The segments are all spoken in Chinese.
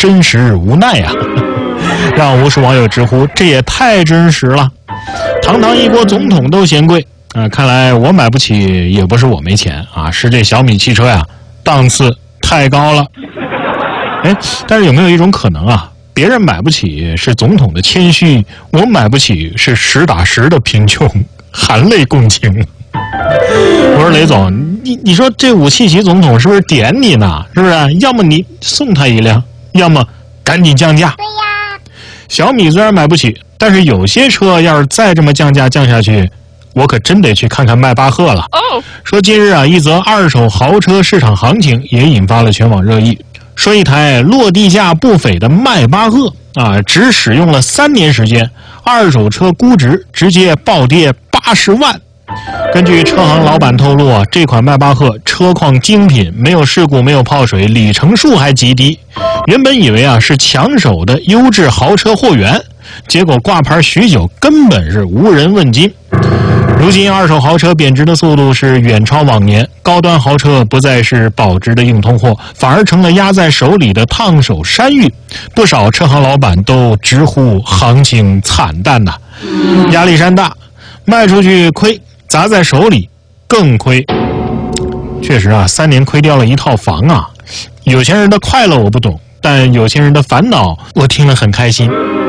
真实无奈啊，让无数网友直呼这也太真实了。堂堂一国总统都嫌贵看来我买不起也不是我没钱啊，是这小米汽车呀档次太高了。但是有没有一种可能啊，别人买不起是总统的谦虚，我买不起是实打实的贫穷，含泪共情。我说雷总，你说这577级总统是不是点你呢？是不是？要么你送他一辆，要么赶紧降价。 对呀， 小米虽然买不起，但是有些车要是再这么降价降下去，我可真得去看看迈巴赫了。说近日啊，一则二手豪车市场行情也引发了全网热议。说一台落地价不菲的迈巴赫只使用了3年时间，二手车估值直接暴跌80万。根据车行老板透露这款迈巴赫车况精品，没有事故，没有泡水，里程数还极低。原本以为是抢手的优质豪车货源，结果挂牌许久，根本是无人问津。如今二手豪车贬值的速度是远超往年，高端豪车不再是保值的硬通货，反而成了压在手里的烫手山芋。不少车行老板都直呼行情惨淡呐，压力山大，卖出去亏，砸在手里更亏。确实3年亏掉了一套房啊！有钱人的快乐我不懂，但有钱人的烦恼我听了很开心。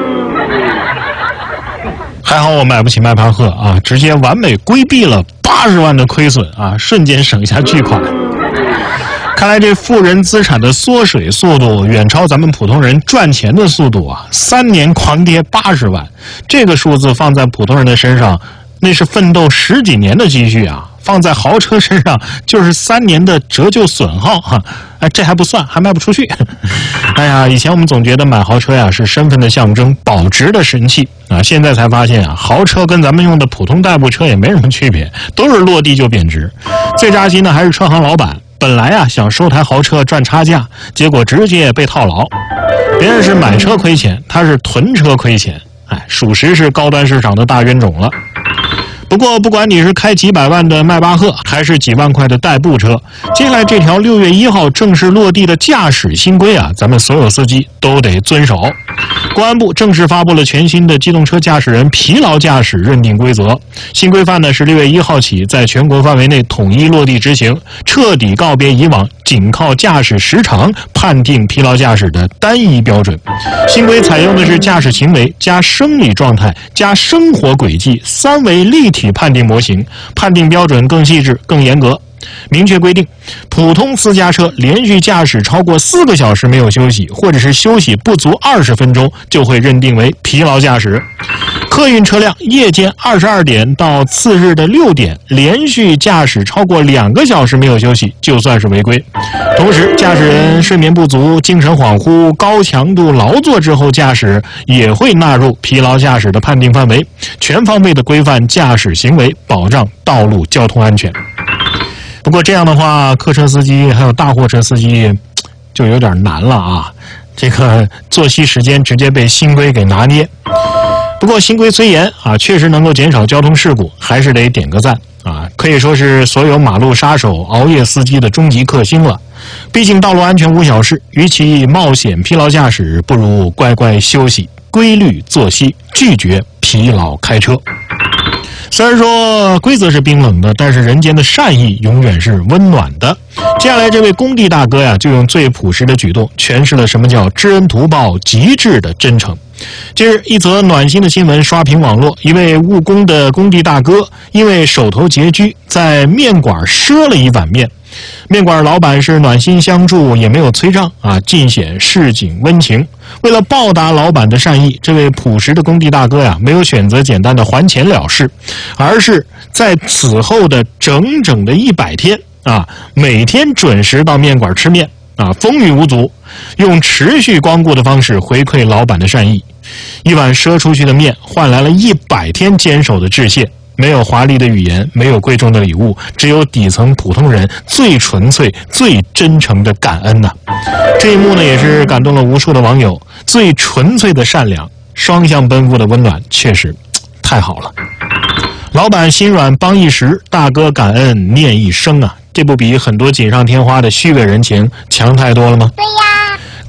还好我买不起迈巴赫直接完美规避了80万的亏损瞬间省下巨款。看来这富人资产的缩水速度远超咱们普通人赚钱的速度3年狂跌80万，这个数字放在普通人的身上，那是奋斗10几年的积蓄放在豪车身上就是3年的折旧损耗这还不算，还卖不出去。以前我们总觉得买豪车是身份的象征，保值的神器现在才发现豪车跟咱们用的普通代步车也没什么区别，都是落地就贬值。最扎心的还是车行老板，本来想收台豪车赚差价，结果直接被套牢。别人是买车亏钱，他是囤车亏钱，属实是高端市场的大冤种了。不过不管你是开几百万的迈巴赫还是几万块的代步车，接下来这条6月1号正式落地的驾驶新规咱们所有司机都得遵守。公安部正式发布了全新的机动车驾驶人疲劳驾驶认定规则，新规范呢是6月1号起在全国范围内统一落地执行，彻底告别以往仅靠驾驶时长判定疲劳驾驶的单一标准。新规采用的是驾驶行为加生理状态加生活轨迹3维立体判定模型，判定标准更细致更严格。明确规定，普通私家车连续驾驶超过4个小时没有休息，或者是休息不足20分钟，就会认定为疲劳驾驶。客运车辆夜间22点到次日的6点连续驾驶超过2个小时没有休息，就算是违规。同时，驾驶人睡眠不足、精神恍惚、高强度劳作之后驾驶，也会纳入疲劳驾驶的判定范围，全方位的规范驾驶行为，保障道路交通安全。不过这样的话，客车司机还有大货车司机就有点难了这个作息时间直接被新规给拿捏。不过新规虽严确实能够减少交通事故，还是得点个赞可以说是所有马路杀手、熬夜司机的终极克星了。毕竟道路安全无小事，与其冒险疲劳驾驶，不如乖乖休息，规律作息，拒绝疲劳开车。虽然说规则是冰冷的，但是人间的善意永远是温暖的。接下来这位工地大哥就用最朴实的举动诠释了什么叫知恩图报极致的真诚。近日一则暖心的新闻刷屏网络，一位务工的工地大哥因为手头拮据，在面馆赊了一碗面。面馆老板是暖心相助，也没有催账尽显市井温情。为了报答老板的善意，这位朴实的工地大哥没有选择简单的还钱了事，而是在此后的整整的100天每天准时到面馆吃面风雨无阻，用持续光顾的方式回馈老板的善意。一碗赊出去的面换来了100天坚守的致谢。没有华丽的语言，没有贵重的礼物，只有底层普通人最纯粹、最真诚的感恩呐。这一幕呢，也是感动了无数的网友。最纯粹的善良，双向奔赴的温暖，确实太好了。老板心软帮一时，大哥感恩念一生这不比很多锦上添花的虚伪人情强太多了吗？ 对呀。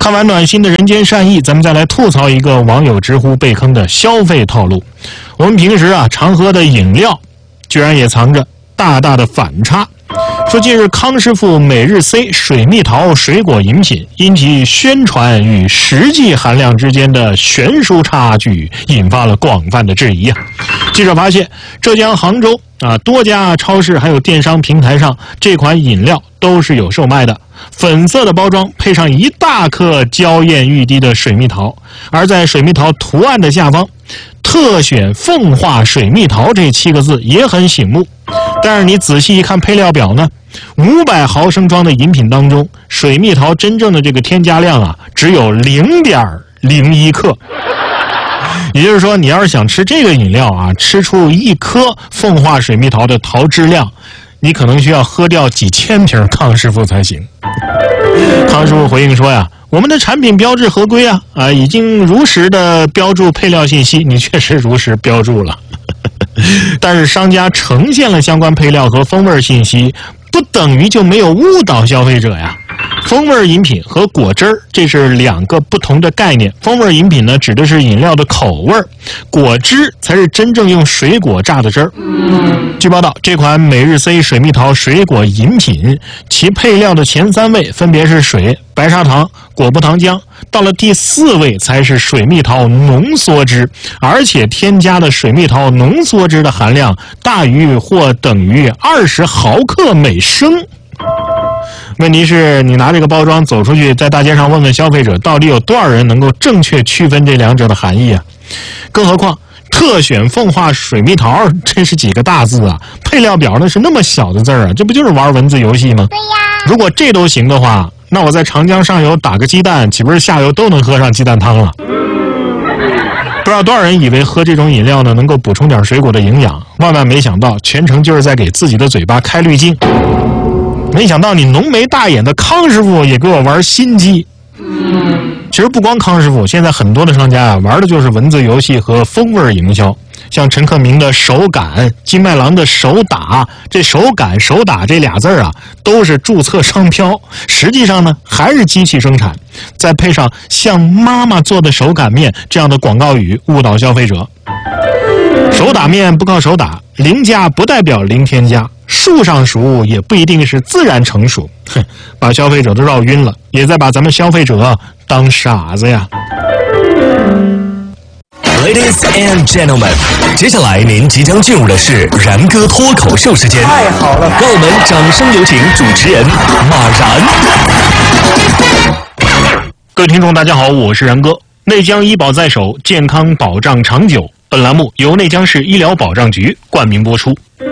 看完暖心的人间善意，咱们再来吐槽一个网友直呼被坑的消费套路。我们平时常喝的饮料，居然也藏着大大的反差。说近日康师傅每日 C 水蜜桃水果饮品因其宣传与实际含量之间的悬殊差距，引发了广泛的质疑。记者发现，浙江杭州多家超市还有电商平台上，这款饮料都是有售卖的。粉色的包装配上一大颗娇艳欲滴的水蜜桃，而在水蜜桃图案的下方，特选凤化水蜜桃这7个字也很醒目。但是你仔细一看配料表呢，500毫升装的饮品当中，水蜜桃真正的这个添加量只有0.01克。也就是说，你要是想吃这个饮料吃出1颗凤化水蜜桃的桃汁量，你可能需要喝掉几千瓶康师傅才行。康师傅回应说我们的产品标志合规已经如实的标注配料信息，你确实如实标注了。但是商家呈现了相关配料和风味信息，不等于就没有误导消费者呀。风味饮品和果汁儿这是2个不同的概念。风味饮品呢，指的是饮料的口味，果汁才是真正用水果榨的汁儿。据报道，这款每日 C 水蜜桃水果饮品，其配料的前3位分别是水、白砂糖、果葡糖浆，到了第4位才是水蜜桃浓缩汁，而且添加的水蜜桃浓缩汁的含量大于或等于20毫克每升。问题是，你拿这个包装走出去，在大街上问问消费者，到底有多少人能够正确区分这2者的含义更何况特选凤化水蜜桃，这是几个大字配料表那是那么小的字这不就是玩文字游戏吗？对呀。如果这都行的话，那我在长江上游打个鸡蛋，岂不是下游都能喝上鸡蛋汤了？不知道多少人以为喝这种饮料呢能够补充点水果的营养，万万没想到全程就是在给自己的嘴巴开滤镜。没想到你浓眉大眼的康师傅也给我玩心机。其实不光康师傅，现在很多的商家玩的就是文字游戏和风味营销。像陈克明的手感，金麦郎的手打，这手感手打这俩字都是注册商标，实际上呢还是机器生产，再配上像妈妈做的手擀面这样的广告语，误导消费者。手打面不靠手打，零加不代表零添加，树上熟也不一定是自然成熟。把消费者都绕晕了，也在把咱们消费者当傻子呀。 Ladies and gentlemen， 接下来您即将进入的是然哥脱口秀时间。 太好了， 让我们掌声有请主持人马然。 各位听众大家好，我是然哥。内江医保在手，健康保障长久。本栏目由内江市医疗保障局冠名播出。